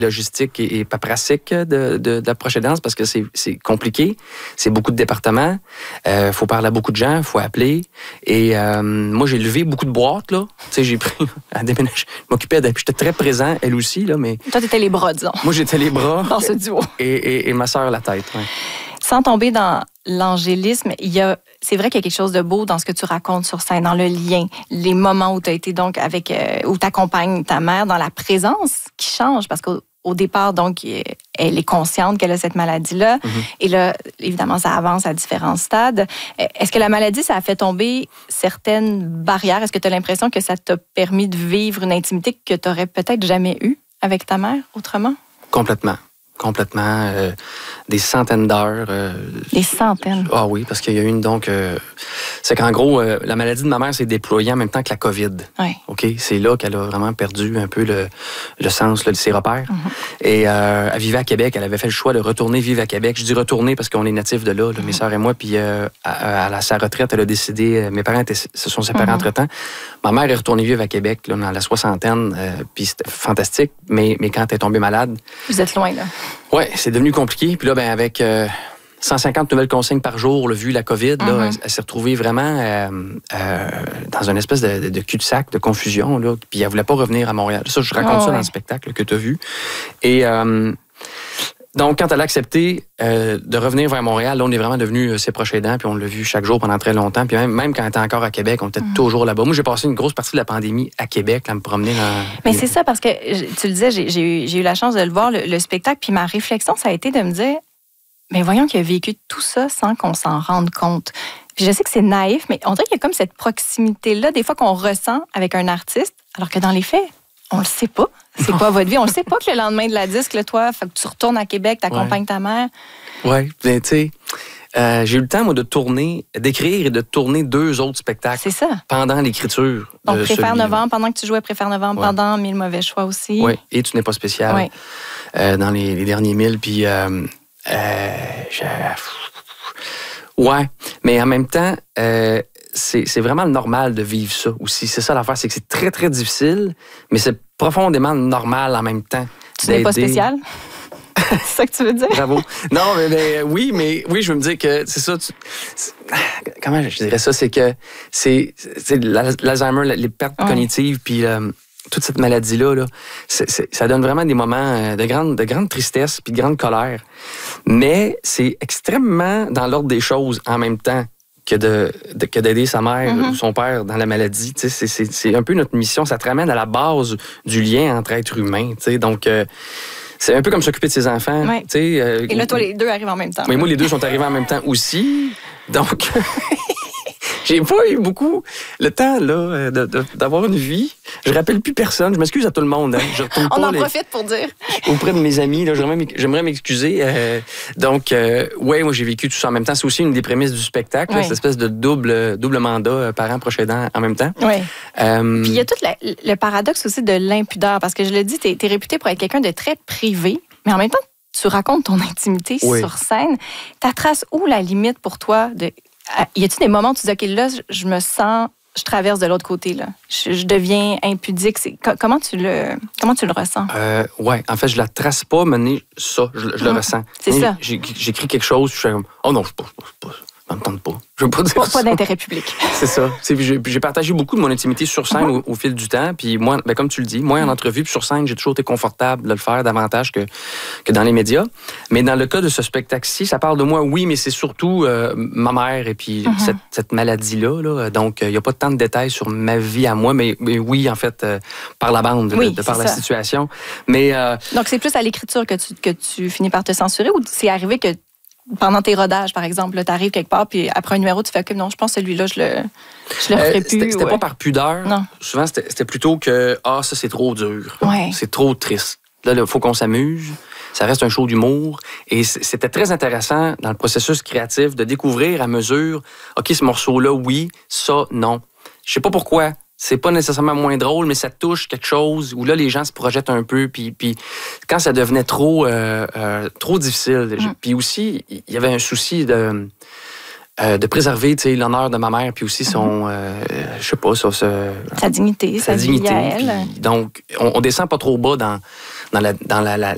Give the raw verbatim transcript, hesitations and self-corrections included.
logistique et, et paperassique de, de, de la proche aidance parce que c'est, c'est compliqué. C'est beaucoup de départements. Il euh, faut parler à beaucoup de gens, il faut appeler. Et euh, moi, j'ai levé beaucoup de boîtes, là. Tu sais, j'ai pris à déménager. Je m'occupais de... J'étais très présent, elle aussi, là, mais... Toi, t'étais les bras, disons. Moi, j'étais les bras. Dans ce duo. Et, et, et ma sœur, la tête, ouais. Sans tomber dans l'angélisme, il y a, c'est vrai qu'il y a quelque chose de beau dans ce que tu racontes sur scène, dans le lien, les moments où tu as été donc avec, euh, où tu accompagnes ta mère, dans la présence qui change, parce qu'au au départ, donc, elle est consciente qu'elle a cette maladie-là. Mm-hmm. Et là, évidemment, ça avance à différents stades. Est-ce que la maladie, ça a fait tomber certaines barrières? Est-ce que tu as l'impression que ça t'a permis de vivre une intimité que tu n'aurais peut-être jamais eue avec ta mère autrement? Complètement. Complètement. Euh, des centaines d'heures. Euh, des centaines? Ah oui, parce qu'il y a une, donc... Euh, c'est qu'en gros, euh, la maladie de ma mère s'est déployée en même temps que la COVID. Oui. OK? C'est là qu'elle a vraiment perdu un peu le, le sens là, de ses repères. Mm-hmm. Et euh, elle vivait à Québec. Elle avait fait le choix de retourner vivre à Québec. Je dis retourner parce qu'on est natifs de là, là mm-hmm. mes sœurs et moi. Puis euh, à, à sa retraite, elle a décidé... Mes parents étaient, se sont séparés mm-hmm. entre-temps. Ma mère est retournée vivre à Québec là, dans la soixantaine. Euh, puis c'était fantastique. Mais, mais quand elle est tombée malade... Vous êtes loin, là. Oui, c'est devenu compliqué. Puis là, ben, avec euh, cent cinquante nouvelles consignes par jour, là, vu la COVID, mm-hmm. là, elle, elle s'est retrouvée vraiment euh, euh, dans une espèce de, de, de cul-de-sac, de confusion. Là, puis elle ne voulait pas revenir à Montréal. Ça, je raconte oh, ça ouais. dans le spectacle là, que tu as vu. Et euh, donc, quand elle a accepté euh, de revenir vers Montréal, là, on est vraiment devenus ses proches aidants, puis on l'a vu chaque jour pendant très longtemps. Puis même, même quand elle était encore à Québec, on était mm-hmm. toujours là-bas. Moi, j'ai passé une grosse partie de la pandémie à Québec, là, à me promener dans... Mais c'est ça, parce que, tu le disais, j'ai, j'ai, eu, j'ai eu la chance de le voir, le, le spectacle, puis ma réflexion, ça a été de me dire, mais voyons qu'il a vécu tout ça sans qu'on s'en rende compte. Puis je sais que c'est naïf, mais on dirait qu'il y a comme cette proximité-là, des fois qu'on ressent avec un artiste, alors que dans les faits, on le sait pas. C'est pas votre vie. On le sait pas que le lendemain de la disque, là, toi, faut que tu retournes à Québec, t'accompagnes ouais. ta mère. Oui, mais tu sais, euh, j'ai eu le temps, moi, de tourner, d'écrire et de tourner deux autres spectacles. C'est ça. Pendant l'écriture. Donc, euh, Préfère Novembre, pendant que tu jouais Préfère Novembre, ouais. pendant Mille mauvais choix aussi. Oui, et Tu n'es pas spécial. Oui. Euh, dans les, les derniers mille. Puis, euh, euh, je... ouais, mais en même temps, euh, c'est, c'est vraiment normal de vivre ça aussi. C'est ça l'affaire, c'est que c'est très, très difficile, mais c'est profondément normal en même temps. Tu n'es pas spécial? C'est ça que tu veux dire? Bravo. Non, mais, mais oui, mais oui, je veux me dire que c'est ça. Tu, c'est, comment je dirais ça? C'est que c'est, c'est l'Alzheimer, les pertes ouais. cognitives, puis euh, toute cette maladie-là, là, c'est, c'est, ça donne vraiment des moments de grande, de grande tristesse puis de grande colère. Mais c'est extrêmement dans l'ordre des choses en même temps que, de, de, que d'aider sa mère mm-hmm. ou son père dans la maladie. C'est, c'est, c'est un peu notre mission. Ça te ramène à la base du lien entre êtres humains. Donc, euh, c'est un peu comme s'occuper de ses enfants. Ouais. Euh, Et là, toi, les deux arrivent en même temps. Mais moi, les deux sont arrivés en même temps aussi. Donc, j'ai pas eu beaucoup le temps là, de, de, d'avoir une vie. Je rappelle plus personne. Je m'excuse à tout le monde. Hein. Je On pas en les... profite pour dire. Auprès de mes amis, là, j'aimerais, j'aimerais m'excuser. Euh, donc, euh, ouais, moi, j'ai vécu tout ça en même temps. C'est aussi une des prémices du spectacle, ouais. là, cette espèce de double, double mandat, euh, parents, proches aidants en même temps. Oui. Euh... Puis il y a tout la, le paradoxe aussi de l'impudeur, parce que je le dis, t'es, t'es réputé pour être quelqu'un de très privé, mais en même temps, tu racontes ton intimité oui. sur scène. Ta trace où la limite pour toi? De... Y a-t-il des moments où tu dis, OK, là, je me sens... je traverse de l'autre côté, là. Je, je deviens impudique. C'est, comment, tu le, comment tu le ressens? Euh, oui, en fait, je la trace pas, mais ça, je, je le mmh. ressens. C'est mais ça. J'ai, j'écris quelque chose, je suis comme, oh non, je ne pas, pas, pas, ça me tente pas. Je veux pas dire pas, ça. Pas d'intérêt public. C'est ça. C'est, j'ai, j'ai partagé beaucoup de mon intimité sur scène mmh. au, au fil du temps. Puis moi, ben, comme tu le dis, moi, en entrevue puis sur scène, j'ai toujours été confortable de le faire davantage que, que dans les médias. Mais dans le cas de ce spectacle-ci, ça parle de moi, oui, mais c'est surtout euh, ma mère et puis mmh. cette, cette maladie-là. Là. Donc, il euh, n'y a pas tant de détails sur ma vie à moi, mais, mais oui, en fait, euh, par la bande, oui, de, de par la ça. situation. Mais, euh, donc, c'est plus à l'écriture que tu, que tu finis par te censurer ou c'est arrivé que pendant tes rodages, par exemple, tu arrives quelque part, puis après un numéro, tu fais que non, je pense que celui-là, je le, je le referai euh, plus. C'était, c'était ouais. pas par pudeur. Non. Souvent, c'était, c'était plutôt que, ah, ça, c'est trop dur. Ouais. C'est trop triste. Là, il faut qu'on s'amuse. Ça reste un show d'humour. Et c'était très intéressant dans le processus créatif de découvrir à mesure, OK, ce morceau-là, oui, ça, non. Je sais pas pourquoi. C'est pas nécessairement moins drôle, mais ça touche quelque chose où là, les gens se projettent un peu. Puis, puis quand ça devenait trop, euh, euh, trop difficile, mm. puis aussi, il y avait un souci de, euh, de préserver l'honneur de ma mère, puis aussi son, mm. euh, je sais pas, ça, ça, sa dignité, sa, sa dignité. Puis, donc, on, on descend pas trop bas dans, dans, la, dans la, la,